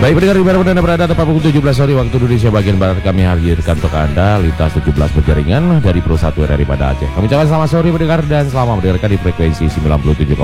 Baik pendengar dimanapun Anda berada, tepat pukul 17 sore waktu Indonesia bagian Barat, kami hadirkan untuk Anda lintas 17 berjaringan dari Pro 1 RRI pada Aceh. Kami ucapkan selamat sore pendengar dan selamat mendengarkan di frekuensi 97,6